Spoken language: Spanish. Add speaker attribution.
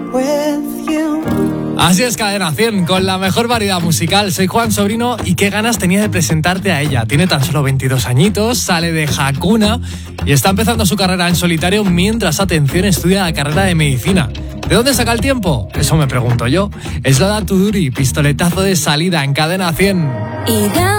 Speaker 1: Así es, Cadena 100, con la mejor variedad musical. Soy Juan Sobrino y qué ganas tenía de presentarte a ella. Tiene tan solo 22 añitos, sale de Hakuna y está empezando su carrera en solitario mientras, atención, estudia la carrera de medicina. ¿De dónde saca el tiempo? Eso me pregunto yo. Es Lola Tuduri, pistoletazo de salida en Cadena 100.